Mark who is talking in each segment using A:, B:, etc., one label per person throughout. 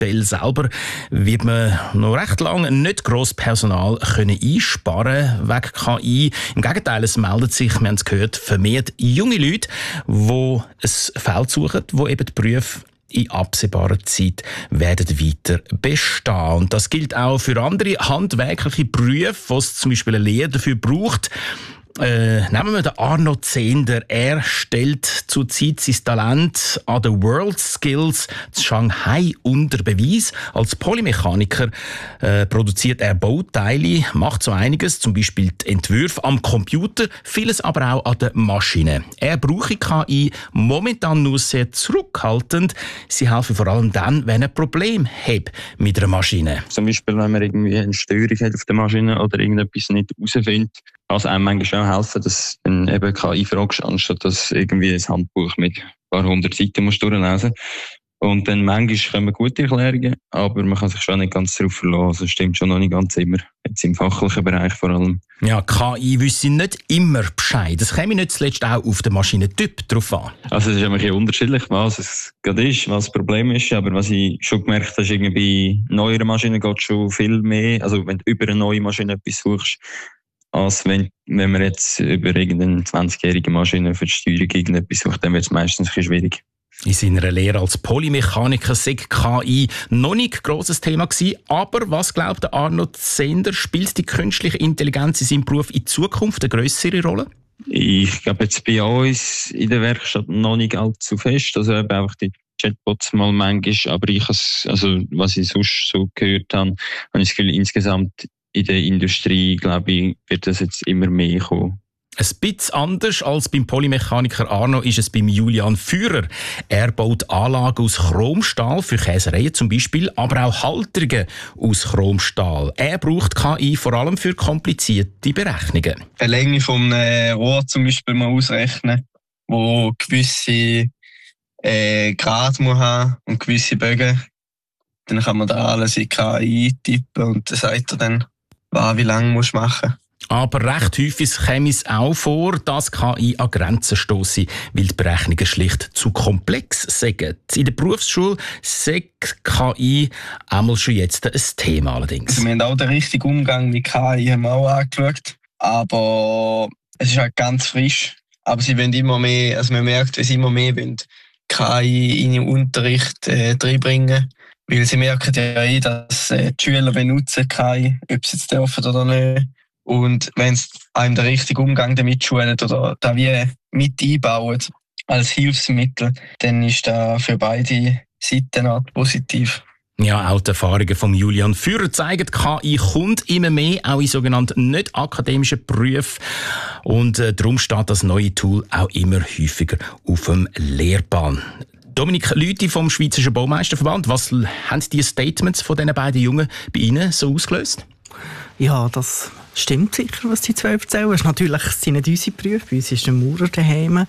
A: Modell selber wird man noch recht lange nicht gross Personal einsparen wegen KI. Im Gegenteil, es meldet sich, wir haben es gehört, vermehrt junge Leute, die ein Feld suchen, wo eben die Berufe in absehbarer Zeit werden weiter bestehen. Und das gilt auch für andere handwerkliche Berufe, wo es zum Beispiel eine Lehre dafür braucht. Nehmen wir den Arno Zehnder. Er stellt zurzeit sein Talent an den World Skills zu Shanghai unter Beweis. Als Polymechaniker produziert er Bauteile, macht so einiges, zum Beispiel die Entwürfe am Computer, vieles aber auch an der Maschine. Er brauche KI momentan nur sehr zurückhaltend. Sie helfen vor allem dann, wenn er ein Problem hat mit einer Maschine.
B: Zum Beispiel, wenn man irgendwie eine Störung hat auf der Maschine oder irgendetwas nicht herausfindet, kann es einem manchmal auch helfen, dass dann eben KI fragst, anstatt dass irgendwie ein Handbuch mit ein paar hundert Seiten musst durchlesen. Und dann manchmal kommen gute Erklärungen, aber man kann sich schon nicht ganz darauf verlassen. Also stimmt schon noch nicht ganz immer. Jetzt im fachlichen Bereich vor allem.
A: Ja, KI wüsste nicht immer Bescheid. Das käme nicht zuletzt auch auf den Maschinentyp drauf an.
B: Also es ist immer ein bisschen unterschiedlich, was es gerade ist, was das Problem ist. Aber was ich schon gemerkt habe, ist irgendwie bei neueren Maschinen geht schon viel mehr. Also wenn du über eine neue Maschine etwas suchst, als wenn man jetzt über irgendeine 20-jährige Maschine für die Steuerung irgendetwas sucht, dann wird es meistens ein bisschen schwierig.
A: In seiner Lehre als Polymechaniker sei KI noch nicht ein grosses Thema gewesen. Aber was glaubt Arno Zehnder, spielt die künstliche Intelligenz in seinem Beruf in Zukunft eine grössere Rolle?
B: Ich glaube jetzt bei uns in der Werkstatt noch nicht allzu fest. Also eben einfach die Chatbots mal manchmal. Aber was ich sonst so gehört habe, habe ich das Gefühl, insgesamt in der Industrie, glaube ich, wird das jetzt immer mehr kommen.
A: Ein bisschen anders als beim Polymechaniker Arno ist es beim Julian Führer. Er baut Anlagen aus Chromstahl für Käsereien zum Beispiel, aber auch Halterungen aus Chromstahl. Er braucht KI vor allem für komplizierte Berechnungen.
C: Die Länge vom Rohr zum Beispiel mal ausrechnen, wo gewisse Grad muss haben und gewisse Bögen. Dann kann man da alles in KI eintippen und dann sagt er dann, wie lange musst du machen.
A: Aber recht häufig käme es auch vor, dass KI an Grenzen stosse, weil die Berechnungen schlicht zu komplex sind. In der Berufsschule sei KI einmal schon jetzt ein Thema allerdings.
C: Also wir haben auch den richtigen Umgang mit KI haben wir auch angeschaut, aber es ist halt ganz frisch. Aber sie wollen immer mehr, also man merkt, wie sie immer mehr wollen, KI in den Unterricht reinbringen. Weil sie merken ja dass die Schüler benutzen KI, ob sie es dürfen oder nicht. Und wenn sie einem den richtigen Umgang damit schulen oder da wie mit einbauen als Hilfsmittel, dann ist das für beide Seiten positiv.
A: Ja, auch die Erfahrungen von Julian Führer zeigen, KI kommt immer mehr, auch in sogenannten nicht akademischen Berufen. Und darum steht das neue Tool auch immer häufiger auf dem Lehrplan. Dominik Lüthi vom Schweizerischen Baumeisterverband, was haben die Statements von diesen beiden Jungen bei Ihnen so ausgelöst?
D: Ja, das stimmt sicher, was die zwei erzählen. Das ist natürlich nicht unsere Berufe, bei uns ist der Maurer daheim.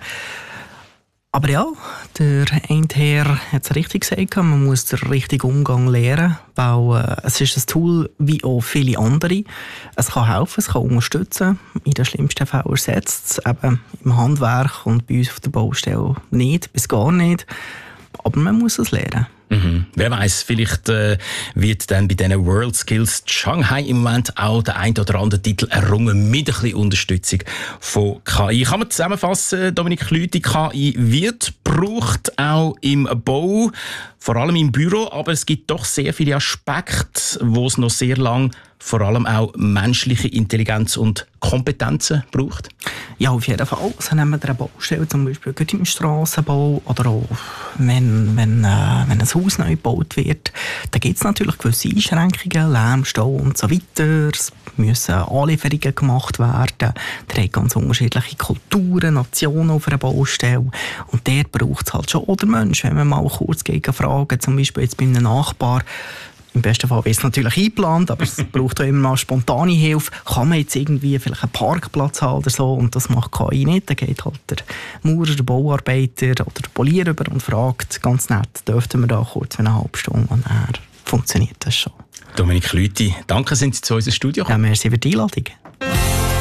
D: Aber ja, der eine Herr hat es richtig gesagt, man muss den richtigen Umgang lernen, weil es ist ein Tool wie auch viele andere. Es kann helfen, es kann unterstützen. In den schlimmsten Fällen ersetzt es eben im Handwerk und bei uns auf der Baustelle nicht, bis gar nicht. Aber man muss es lernen.
A: Mhm. Wer weiss, vielleicht wird dann bei diesen World Skills Shanghai im Moment auch der ein oder andere Titel errungen mit ein bisschen Unterstützung von KI. Kann man zusammenfassen, Dominik Lüthi, KI wird gebraucht, auch im Bau, vor allem im Büro, aber es gibt doch sehr viele Aspekte, wo es noch sehr lange vor allem auch menschliche Intelligenz und Kompetenzen braucht?
D: Ja, auf jeden Fall. Also nehmen wir eine Baustelle, zum Beispiel im Strassenbau oder auch wenn ein Haus neu gebaut wird, da gibt es natürlich gewisse Einschränkungen, Lärm, Stau und so weiter. Es müssen Anlieferungen gemacht werden. Da haben ganz unterschiedliche Kulturen, Nationen auf einer Baustelle. Und dort braucht es halt schon den Mensch, wenn man mal kurz gegen fragen, zum Beispiel jetzt bei einem Nachbar. Im besten Fall ist es natürlich eingeplant, aber es braucht auch immer mal spontane Hilfe. Kann man jetzt irgendwie vielleicht einen Parkplatz haben oder so, und das macht KI nicht. Dann geht halt der Maurer, der Bauarbeiter oder der Polier über und fragt ganz nett, dürften wir da kurz für eine halbe Stunde, und dann funktioniert das schon.
A: Dominik Lüthi, danke, sind Sie zu unserem Studio gekommen.
D: Ja, merci für die Einladung.